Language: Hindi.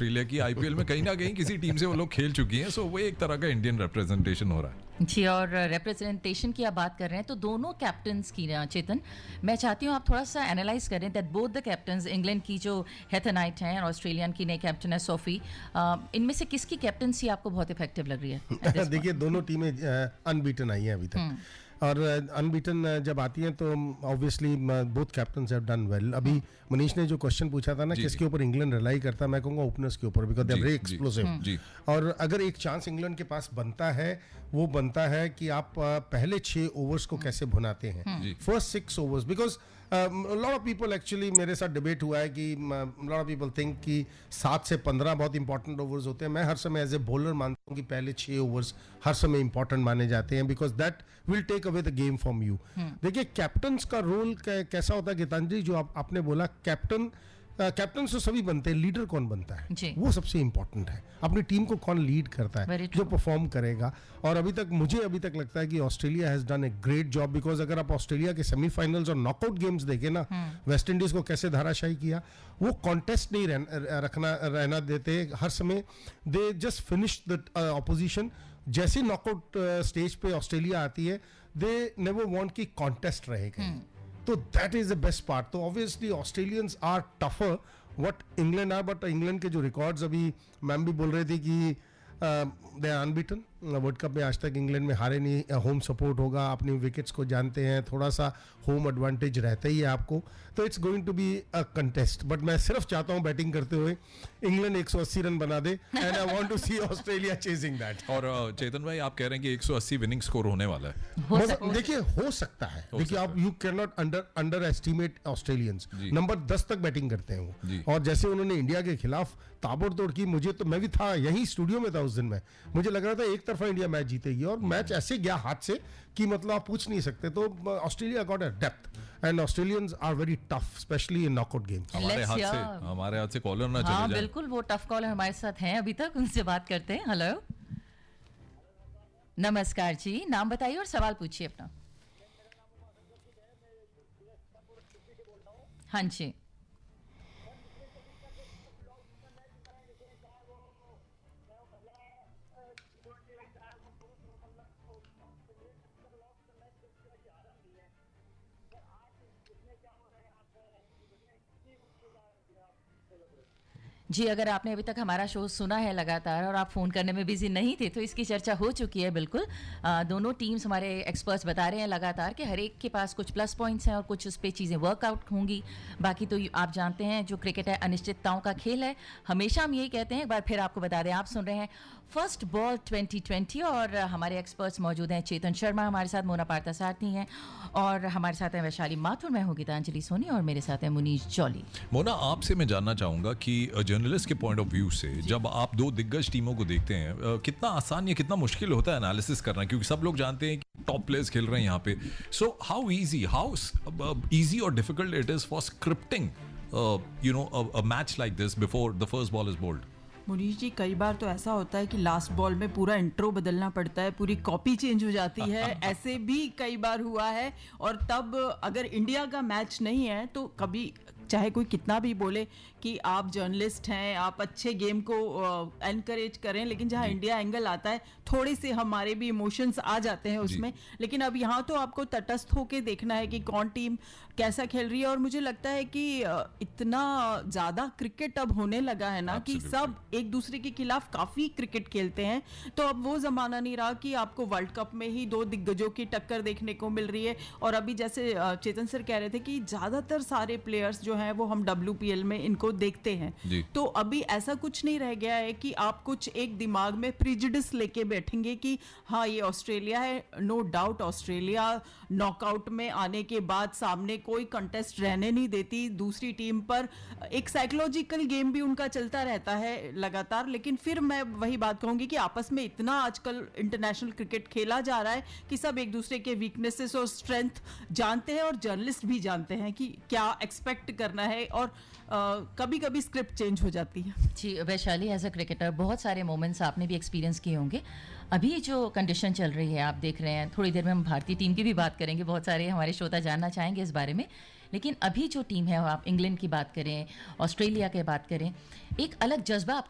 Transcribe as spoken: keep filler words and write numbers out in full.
ऑस्ट्रेलिया की आईपीएल में कहीं ना कहीं किसी टीम से वो लोग खेल चुकी हैं, सो वो एक तरह का इंडियन रिप्रेजेंटेशन हो रहा है जी। और रिप्रेजेंटेशन की आप बात कर रहे हैं तो दोनों कैप्टन्स की ना चेतन, मैं चाहती हूँ आप थोड़ा सा एनालाइज करें that both the captains, England की जो हेथर नाइट हैं और ऑस्ट्रेलियन की नई कैप्टन है सोफी, इनमें से किसकी कैप्टनसी आपको बहुत इफेक्टिव लग रही है? देखिए दोनों टीमें अनबीटन आई हैं अभी तक, और अनबीटन जब आती हैं तो obviously both captains have done well. अभी मनीष ने जो क्वेश्चन पूछा था ना किसके ऊपर इंग्लैंड रिलाई करता है, मैं कहूँगा ओपनर्स के ऊपर, because they are very explosive. और अगर एक चांस इंग्लैंड के पास बनता है वो बनता है कि आप पहले छह ओवर्स को कैसे भुनाते हैं, first six overs, because lot of people actually मेरे साथ डिबेट हुआ है कि लॉट ऑफ पीपल थिंक कि सात से पंद्रह बहुत इंपॉर्टेंट ओवर्स होते हैं। मैं हर समय एज ए बॉलर मानता हूँ कि पहले छह ओवर्स हर समय इंपॉर्टेंट माने जाते हैं, because that will take away the game from you. देखिए कैप्टन्स का रोल कैसा होता है गीतांजलि, जो आप, आपने बोला कैप्टन कैप्टन तो सभी बनते हैं, लीडर कौन बनता है वो सबसे इंपॉर्टेंट है। अपनी टीम को कौन लीड करता है, जो परफॉर्म करेगा। और अभी तक मुझे अभी तक लगता है कि Australia has done a great job, because अगर आप ऑस्ट्रेलिया के सेमीफाइनल्स और नॉकआउट गेम्स देखें ना, वेस्ट इंडीज को कैसे धाराशाही किया, वो कॉन्टेस्ट नहीं रह, रखना रहना देते हर समय, they just finish the opposition. जैसे नॉकआउट स्टेज पे ऑस्ट्रेलिया आती है, दे नेवर वांट कि कॉन्टेस्ट रहेगा, तो that is the best part. तो obviously Australians are tougher what England are, but England के जो रिकॉर्ड्स, अभी मैम भी बोल रहे थे कि they are unbeaten, world cup में आज तक इंग्लैंड में हारे नहीं, होम सपोर्ट होगा, अपनी विकेट्स को जानते हैं, थोड़ा सा होम एडवांटेज रहता ही है आपको, तो it's going to be a contest. But मैं सिर्फ चाहता हूं बैटिंग करते हुए इंग्लैंड एक सौ अस्सी रन बना दे, and I want to C Australia chasing that. और चेतन भाई आप कह रहे हैं कि एक सौ अस्सी विनिंग स्कोर होने वाला है, देखिए हो सकता है, देखिए आप you can not under under estimate Australians, number दस तक बैटिंग करते हैं वो, और जैसे उन्होंने इंडिया के खिलाफ ताबड़तोड़ की, मुझे तो, मैं भी था यही स्टूडियो में था उस दिन में, मुझे लग रहा था एक तरफा इंडिया मैच जीतेगी, और मैच ऐसे गया हाथ से कि मतलब आप पूछ नहीं सकते। तो Australia got a depth and Australians are very tough, specially in knockout games. हमारे हाथ से हमारे हाथ से कॉलर ना चले हाँ, जाए। बिल्कुल, वो टफ कॉलर हमारे साथ हैं अभी तक, उनसे बात करते हैं। हेलो, नमस्कार जी, नाम बताइए और सवाल पूछिए अपना। हाँ जी, जी अगर आपने अभी तक हमारा शो सुना है लगातार और आप फ़ोन करने में बिजी नहीं थे तो इसकी चर्चा हो चुकी है। बिल्कुल आ, दोनों टीम्स, हमारे एक्सपर्ट्स बता रहे हैं लगातार कि हर एक के पास कुछ प्लस पॉइंट्स हैं और कुछ उस पर चीज़ें वर्कआउट होंगी। बाकी तो आप जानते हैं जो क्रिकेट है अनिश्चितताओं का खेल है, हमेशा हम यही कहते हैं। एक बार फिर आपको बता दें, आप सुन रहे हैं फर्स्ट बॉल ट्वेंटी ट्वेंटी और हमारे एक्सपर्ट्स मौजूद हैं। चेतन शर्मा हमारे साथ, मोना पार्थसारथी हैं और हमारे साथ हैं वैशाली माथुर, मैं हूँ गीतांजलि सोनी और मेरे साथ है मुनीश जॉली। मोना, आपसे मैं जानना चाहूँगा कि जर्नलिस्ट के पॉइंट ऑफ व्यू से जब आप दो दिग्गज टीमों को देखते हैं, कितना आसान या कितना मुश्किल होता है एनालिसिस करना, क्योंकि सब लोग जानते हैं कि टॉप प्लेयर्स खेल रहे हैं यहाँ पे। So how easy how easy और difficult it is for scripting you know a match like this before the first ball is bold? Munish जी, कई बार तो ऐसा होता है कि लास्ट बॉल में पूरा इंट्रो बदलना पड़ता है, पूरी कॉपी चेंज हो जाती है। ऐसे भी कई बार हुआ है। और तब अगर इंडिया का मैच नहीं है तो कभी चाहे कोई कितना भी बोले कि आप जर्नलिस्ट हैं, आप अच्छे गेम को एनकरेज करें, लेकिन जहाँ इंडिया एंगल आता है थोड़े से हमारे भी इमोशंस आ जाते हैं उसमें। लेकिन अब यहाँ तो आपको तटस्थ होके देखना है कि कौन टीम कैसा खेल रही है। और मुझे लगता है कि इतना ज़्यादा क्रिकेट अब होने लगा है ना कि सब एक दूसरे के खिलाफ काफ़ी क्रिकेट खेलते हैं। तो अब वो ज़माना नहीं रहा कि आपको वर्ल्ड कप में ही दो दिग्गजों की टक्कर देखने को मिल रही है। और अभी जैसे चेतन सर कह रहे थे कि ज़्यादातर सारे प्लेयर्स जो हैं वो हम डब्ल्यू पी एल में इनको देखते हैं। तो अभी ऐसा कुछ नहीं रह गया है कि आप कुछ एक दिमाग में प्रिजुडिस लेके बैठेंगे कि हाँ ये ऑस्ट्रेलिया है। नो डाउट ऑस्ट्रेलिया नॉकआउट में आने के बाद सामने कोई कंटेस्ट रहने नहीं देती दूसरी टीम पर। एक साइकोलॉजिकल गेम भी उनका चलता रहता है लगातार। लेकिन फिर मैं वही बात कहूंगी कि आपस में इतना आजकल इंटरनेशनल क्रिकेट खेला जा रहा है कि सब एक दूसरे के वीकनेसेस और स्ट्रेंथ जानते हैं और जर्नलिस्ट भी जानते हैं कि क्या एक्सपेक्ट करना है। और कभी कभी स्क्रिप्ट चेंज हो जाती है। जी वैशाली, एज अ क्रिकेटर बहुत सारे मोमेंट्स आपने भी एक्सपीरियंस किए होंगे। अभी जो कंडीशन चल रही है आप देख रहे हैं, थोड़ी देर में हम भारतीय टीम की भी बात करेंगे, बहुत सारे हमारे श्रोता जानना चाहेंगे इस बारे में। लेकिन अभी जो टीम है, आप इंग्लैंड की बात करें, ऑस्ट्रेलिया की बात करें, एक अलग जज्बा